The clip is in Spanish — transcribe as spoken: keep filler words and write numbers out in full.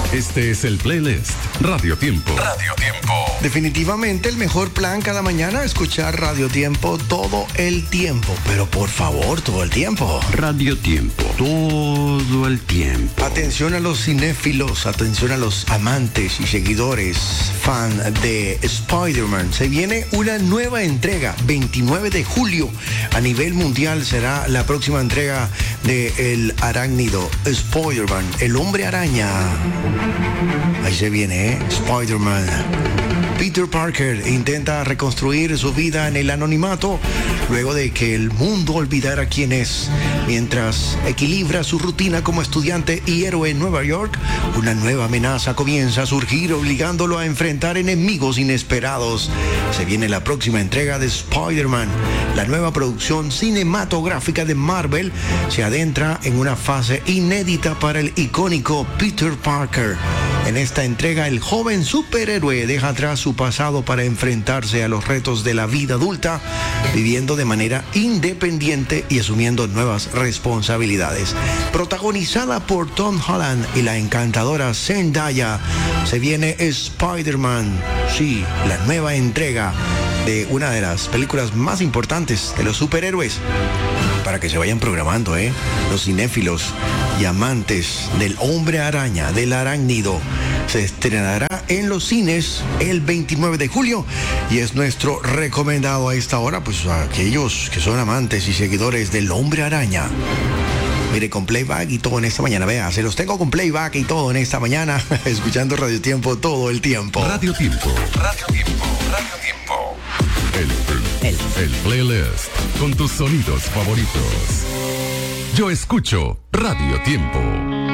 Este es el playlist Radio Tiempo. Radio Tiempo. Definitivamente el mejor plan cada mañana, escuchar Radio Tiempo todo el tiempo. Pero por favor, todo el tiempo. Radio Tiempo. Todo el tiempo. Atención a los cinéfilos, atención a los amantes y seguidores, fan de Spider-Man. Se viene una nueva entrega, veintinueve de julio. A nivel mundial será la próxima entrega de El Arácnido, Spider-Man, el hombre araña. Ahí se viene, ¿eh? Spider-Man. Peter Parker intenta reconstruir su vida en el anonimato luego de que el mundo olvidara quién es. Mientras equilibra su rutina como estudiante y héroe en Nueva York, una nueva amenaza comienza a surgir obligándolo a enfrentar enemigos inesperados. Se viene la próxima entrega de Spider-Man. La nueva producción cinematográfica de Marvel se adentra en una fase inédita para el icónico Peter Parker. En esta entrega, el joven superhéroe deja atrás su pasado para enfrentarse a los retos de la vida adulta, viviendo de manera independiente y asumiendo nuevas responsabilidades. Protagonizada por Tom Holland y la encantadora Zendaya, se viene Spider-Man, sí, la nueva entrega de una de las películas más importantes de los superhéroes. Para que se vayan programando, ¿eh? Los cinéfilos y amantes del hombre araña, del arácnido, se estrenará en los cines el veintinueve de julio y es nuestro recomendado a esta hora, pues a aquellos que son amantes y seguidores del hombre araña. Mire, con playback y todo en esta mañana, vea, se los tengo con playback y todo en esta mañana, escuchando Radio Tiempo todo el tiempo. Radio Tiempo. Radio Tiempo. Radio Tiempo. El, el, el, el playlist con tus sonidos favoritos. Yo escucho Radio Tiempo.